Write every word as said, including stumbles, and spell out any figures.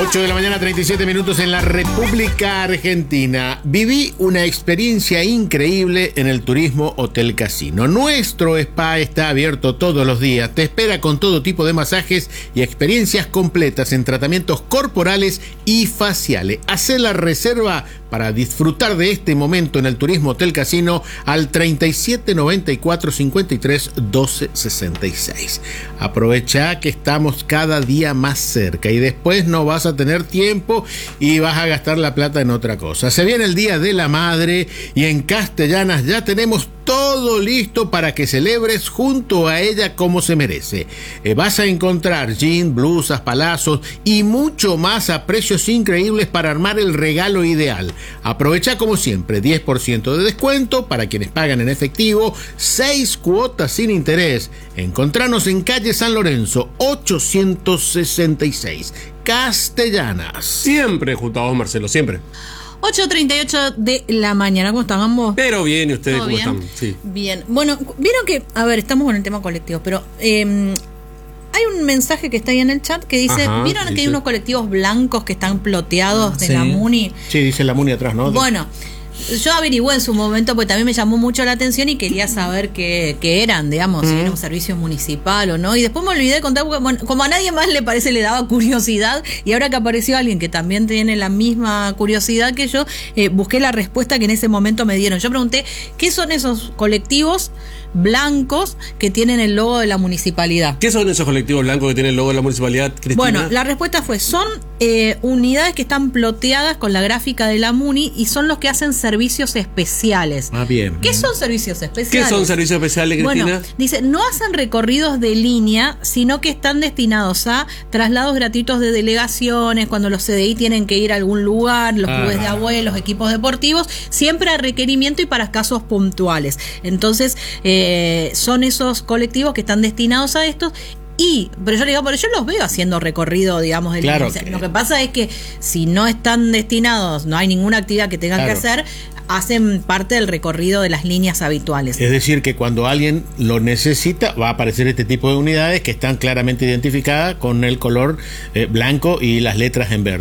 ocho de la mañana, treinta y siete minutos en la República Argentina. Viví una experiencia increíble en el turismo Hotel Casino. Nuestro spa está abierto todos los días. Te espera con todo tipo de masajes y experiencias completas en tratamientos corporales y faciales. Hacé la reserva para disfrutar de este momento en el turismo Hotel Casino al treinta y siete noventa y cuatro cincuenta y tres doce sesenta y seis. Aprovecha que estamos cada día más cerca y después no vas a tener tiempo y vas a gastar la plata en otra cosa. Se viene el Día de la Madre y en Castellanas ya tenemos todo listo para que celebres junto a ella como se merece. Eh, vas a encontrar jeans, blusas, palazos y mucho más a precios increíbles para armar el regalo ideal. Aprovecha como siempre, diez por ciento de descuento para quienes pagan en efectivo, seis cuotas sin interés. Encontranos en calle San Lorenzo, ochocientos sesenta y seis, Castellanas. Siempre junto a vos, Marcelo, siempre. ocho treinta y ocho de la mañana, ¿cómo están ambos? Pero bien, ¿y ustedes cómo bien? están? Sí. Bien. Bueno, vieron que, a ver, estamos con el tema colectivo, pero eh, hay un mensaje que está ahí en el chat que dice, Ajá, ¿vieron dice. que hay unos colectivos blancos que están ploteados de Sí. la Muni? Sí, dice la Muni atrás, ¿no? Bueno, yo averigüé en su momento porque también me llamó mucho la atención y quería saber qué, qué eran, digamos, Mm. si era un servicio municipal o no. Y después me olvidé de contar porque, bueno, como a nadie más le parece, le daba curiosidad. Y ahora que apareció alguien que también tiene la misma curiosidad que yo, eh, busqué la respuesta que en ese momento me dieron. Yo pregunté, ¿qué son esos colectivos blancos que tienen el logo de la municipalidad? ¿Qué son esos colectivos blancos que tienen el logo de la municipalidad, Cristina? Bueno, la respuesta fue, son eh, unidades que están ploteadas con la gráfica de la Muni y son los que hacen servicios especiales. Ah, bien. ¿Qué son servicios ¿Qué especiales? son servicios especiales, Cristina? Bueno, dice, no hacen recorridos de línea, sino que están destinados a traslados gratuitos de delegaciones, cuando los C D I tienen que ir a algún lugar, los Ah. clubes de abuelos, equipos deportivos, siempre a requerimiento y para casos puntuales. Entonces, eh, son esos colectivos que están destinados a estos. Y, pero yo le digo, pero yo los veo haciendo recorrido, digamos, del Claro línea. que- Lo que pasa es que si no están destinados, no hay ninguna actividad que tengan Claro. que hacer, hacen parte del recorrido de las líneas habituales. Es decir, que cuando alguien lo necesita, va a aparecer este tipo de unidades que están claramente identificadas con el color eh, blanco y las letras en verde.